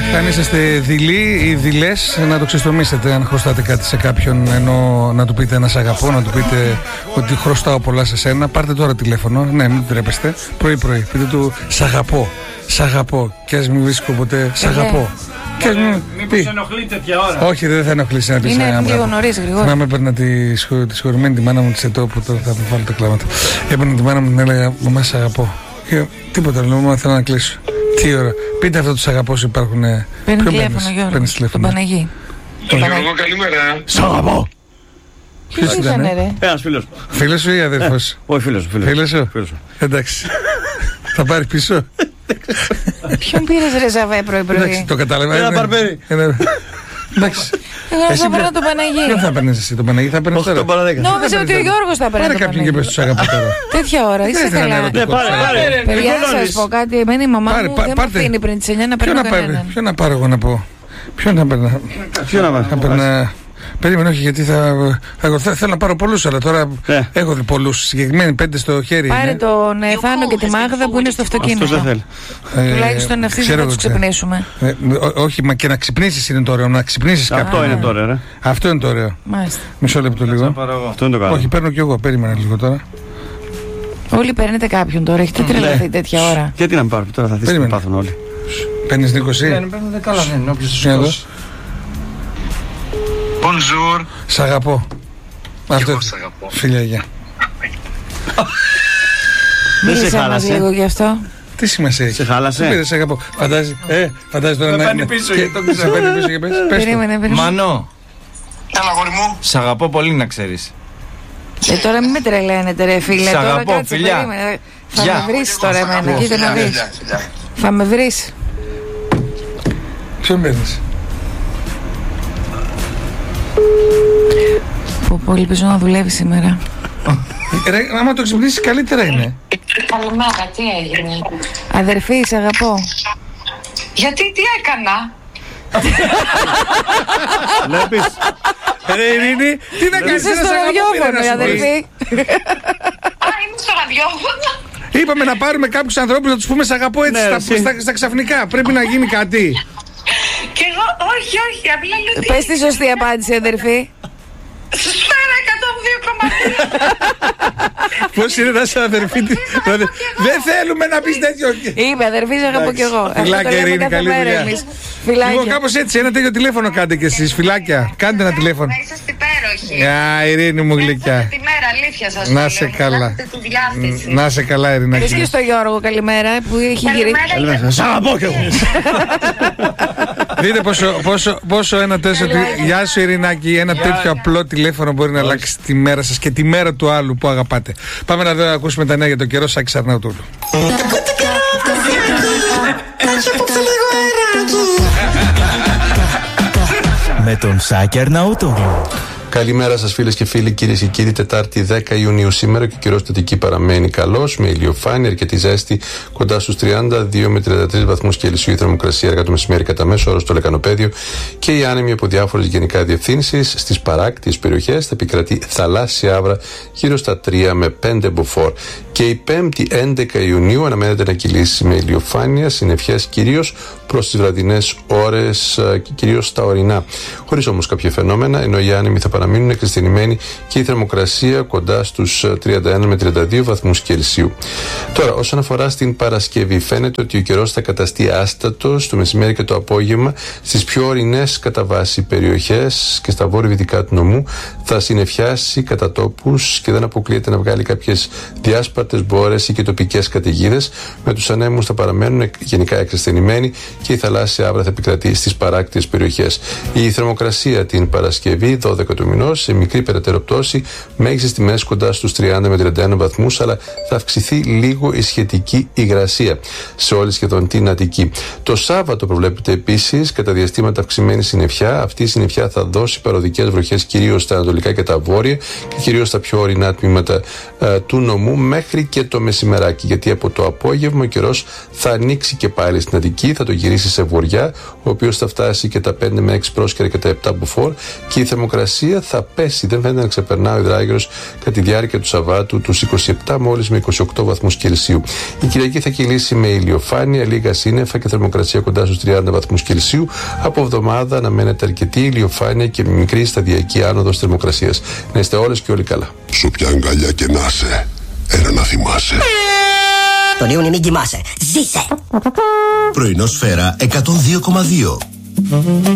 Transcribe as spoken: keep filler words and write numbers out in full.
Αν είσαστε δειλοί ή δειλές, να το ξεστομίσετε αν χρωστάτε κάτι σε κάποιον, ενώ να του πείτε ένα σ' αγαπώ, να του πείτε ότι χρωστάω πολλά σε σένα. Πάρτε τώρα τηλέφωνο, ναι, μην τρέπεστε. Πρωί-πρωί, πείτε του σ' αγαπώ, σ' αγαπώ. Και ας μην βρίσκω ποτέ, σ' αγαπώ. Και ε, μήπως ενοχλεί τέτοια ώρα? Όχι, δεν θα ενοχλήσει να πεις ένα πράγμα. Είναι λίγο νωρίς, γρήγορα. Να με έπαιρνα τη, σχο, τη σχολημένη τη μάνα μου τη ΕΤΟ, που τώρα θα μου βάλω τα κλάματα. Έπαιρνα τη μάνα μου, την έλεγα μαμά σ' αγαπώ. Και τίποτα, λέω, μαμά θέλω να κλείσω. Τι ώρα. Πείτε αυτό τους αγαπώ, υπάρχουν. Παίρνει τηλέφωνο, Γιώργο. Τον Παναγί. Τον Γιώργο, καλημέρα. Σ' αγαπώ. Ποιος ήταν, ρε? Ένας φίλος. Φίλος σου ή αδερφός? Όχι, φίλος σου. Φίλος σου. Εντάξει. Θα πάρει πίσω. Ποιον πήρες, ρε Ζαβέ, πρωί-πρωί? Το κατάλαβα. Ένα μπαρμπέρι. Εντάξει. Εγώ θα παίρνω τον Παναγί. Ποιο θα παίρνεις εσύ, τον Παναγί? Θα παίρνεις τώρα? Νόμιζα ότι ο Γιώργος θα παίρνει. Πάρε κάποιον και πες τους αγαπώ τώρα. Τέτοια ώρα, είσαι καλά. Ναι, πάρε, πάρε. Παιδιά, να σας πω κάτι. Εμένα η μαμά μου δεν με αφήνει πριν τις εννιά να παίρνω κανέναν. Ποιο να πάρω εγώ να πω? Ποιο να παίρνω? Ποιο να πάρω? Περίμενε, όχι, γιατί θα, θα, θα, θέλω να πάρω πολλούς, αλλά τώρα yeah. έχω πολλούς, συγκεκριμένοι πέντε στο χέρι. Πάρε είναι. τον Θάνο και τη Μάγδα που είναι στο αυτοκίνητο. Αυτό δεν θέλει. Ε, Τουλάχιστον αυτοί δεν θα τους ξυπνήσουμε. Ε, ό, όχι, μα και να ξυπνήσεις είναι το ωραίο, να ξυπνήσεις κάποιον. Αυτό είναι το ωραίο, ρε. Αυτό είναι το ωραίο. Μάλιστα. Μισό λεπτό λίγο. Αυτό είναι το καλό. Όχι, παίρνω κι εγώ, περίμενα λίγο τώρα. Όλοι παίρνετε κάποιον τώρα, έχετε τρελαθεί τέτοια ώρα. Γιατί να μην πάρουμε τώρα, θα δεις τι πάθουν όλοι. Παίρνεις Νίκος? Ναι, παίρνουν καλά, δεν είναι όποιος τους σηκώσει. Bonjour. Σ' αγαπώ. Αυτό. Εγώ σ' αγαπώ. Φιλιά, γεια. Δεν σε χάλασε λίγο γι' αυτό? Τι σημασία έχει? Σε χάλασε? Τι πήρε, σε αγαπώ. Φαντάζει, ε, φαντάζει τώρα να παίρνει πίσω γιατί το ξέρω. Περίμενε, περίμενε. Μανώ. Έλα, αγόρι μου. Σ' αγαπώ πολύ, να ξέρεις. Ε, τώρα μην με τρελαίνετε, ρε φίλε. Σ' Τώρα αγαπώ, κάτσε, φιλιά. περίμενε. Θα Γεια. με βρεις τώρα εμένα, κοίτα να δεις. Θα με βρεις. Ποιον παίρνεις? Πω πω, ελπίζω να δουλεύει σήμερα. Ρε, άμα το ξυπνήσεις καλύτερα είναι. Καλημέρα, τι έγινε? Αδερφή, σε αγαπώ. Γιατί, τι έκανα? Βλέπεις? Ρε Ειρήνη, τι να κάνεις? Είσαι στο ραδιόφωνο, η αδερφή. Α, είμαι στο ραδιόφωνο. Είπαμε να πάρουμε κάποιους ανθρώπους να τους πούμε σ' αγαπώ έτσι, Ναι, στα, εσύ. στα, στα ξαφνικά. Πρέπει να γίνει κάτι. Και εγώ, όχι, όχι, απλά λέω ότι... Πες τη σωστή απάντηση, αδερφή. Σφαίρα εκατόν δύο κόμμα τρία. Πώς είναι να είσαι αδερφή της? Δεν θέλουμε να πεις τέτοιο. Είπε, αδερφή, σε αγαπώ κι εγώ. Φιλάκια, Ειρήνη, καλή δουλειά. Λοιπόν, Φιλάκια. κάπως έτσι, ένα τέτοιο τηλέφωνο κάντε κι εσείς. Φιλάκια, κάντε ένα τηλέφωνο. Να είσαστε υπέροχοι. Γεια, Ειρήνη μου γλυκιά. Τη μέρα, αλήθεια σας. Να το σε λέω, καλά. να έχετε τη διάθεση. Να σε καλά, Πες και Ειρηνάκη. στο Γιώργο καλημέρα που έχει γυρίσει. Καλημέρα. Σ' αγαπώ κι εγώ. Δείτε πόσο, πόσο, πόσο ένα τέτοιο. Γεια σου, Ειρηνάκη. Ένα τέτοιο απλό τηλέφωνο μπορεί να αλλάξει τη μέρα σας και τη μέρα του άλλου που αγαπάτε. Πάμε να δω, ακούσουμε τα νέα για τον καιρό. Σάκης Αρναούτογλου. Με τον Σάκη Αρναούτογλου. Καλημέρα σας φίλες και φίλοι, κυρίες και κύριοι. Τετάρτη δέκα Ιουνίου σήμερα και ο καιρός στην Αττική παραμένει καλός, με ηλιοφάνεια, αρκετή ζέστη, κοντά στους τριάντα δύο με τριάντα τρεις βαθμούς Κελσίου η θερμοκρασία αργά το μεσημέρι κατά μέσο όρο στο Λεκανοπέδιο και η άνεμη από διάφορες γενικά διευθύνσεις. Στις παράκτιες περιοχές θα επικρατεί θαλάσσια άβρα γύρω στα τρία με πέντε μποφόρ. Και η Πέμπτη έντεκα Ιουνίου αναμένεται να κυλήσει με ηλιοφάνεια, συννεφιές κυρίως προς τις βραδινές ώρες και κυρίως στα ορεινά. Χωρίς όμως κάποια φαινόμενα, ενώ οι άνεμοι θα παραμείνουν εκκριστηνημένοι και η θερμοκρασία κοντά στους τριάντα ένα με τριάντα δύο βαθμούς Κελσίου. Τώρα, όσον αφορά στην Παρασκευή, φαίνεται ότι ο καιρός θα καταστεί άστατος το μεσημέρι και το απόγευμα στις πιο ορεινές κατά βάση περιοχές και στα βόρειο-δυτικά του νομού θα συννεφιάσει κατά τόπους και δεν αποκλείεται να βγάλει κάποιες διάσπαρτες μπόρες ή και τοπικές καταιγίδες. Με τους ανέμους θα παραμένουν γενικά εκκριστηνημένοι και η θαλάσσια άβρα θα επικρατεί στις παράκτιες περιοχές. Η θερμοκρασία την Παρασκευή, δώδεκα του μηνός, σε μικρή περαιτέρω πτώση, μέγιστες τιμές κοντά στους τριάντα με τριάντα ένα βαθμούς, αλλά θα αυξηθεί λίγο η σχετική υγρασία σε όλη σχεδόν την Αττική. Το Σάββατο προβλέπεται επίσης κατά διαστήματα αυξημένη συννεφιά. Αυτή η συννεφιά θα δώσει παροδικές βροχές κυρίως στα ανατολικά και τα βόρεια και κυρίως στα πιο ορεινά τμήματα ε, του νομού μέχρι και το μεσημεράκι. Γιατί από το απόγευμα ο καιρός θα ανοίξει και πάλι στην Αττική, θα το γυρίσει σε βοριά, ο οποίος θα φτάσει και τα πέντε με έξι πρόσκαιρα και τα επτά μποφόρ και η θερμοκρασία θερμοκρασία θα πέσει, δεν φαίνεται να ξεπερνά ο υδράγυρος κατά τη διάρκεια του Σαββάτου τους είκοσι επτά μόλις με είκοσι οκτώ βαθμούς Κελσίου. Η Κυριακή θα κυλήσει με ηλιοφάνεια, λίγα σύννεφα και θερμοκρασία κοντά στους τριάντα βαθμούς Κελσίου. Από εβδομάδα αναμένεται αρκετή ηλιοφάνεια και μικρή σταδιακή άνοδος θερμοκρασίας. Να είστε όλες και όλοι καλά. Σ' όποια αγκαλιά και να είσαι, ένα να θυμάσαι. Τον Ιούνι μην κοιμάσαι. Ζήσε! Πρωινό Σφαίρα εκατόν δύο κόμμα δύο.